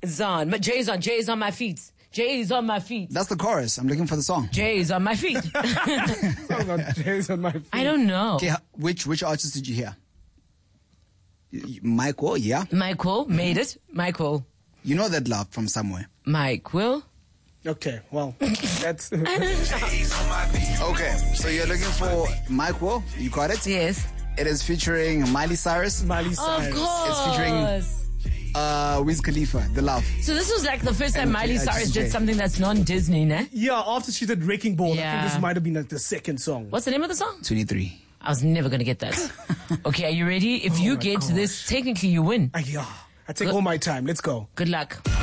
Zon. But Jay's on my feet. Jay's on my feet. That's the chorus. I'm looking for the song. Jay's on my feet. Jay's on my feet. I don't know. Okay, which artist did you hear? Michael, yeah? Michael made it. Michael. You know that love from somewhere. Michael. Okay, well, that's... Okay, so you're looking for Michael. You got it? Yes. It is featuring Miley Cyrus. Miley Cyrus. Of course. It's featuring Wiz Khalifa, The Love. So this was like the first time And Miley Cyrus DJ. did something that's non-Disney, ne? Yeah, after she did Wrecking Ball, I Yeah. think this might have been like the second song. What's the name of the song? 23. I was never going to get that. Okay, are you ready? If you get this, technically you win. Yeah, I take all my time. Let's go. Good luck.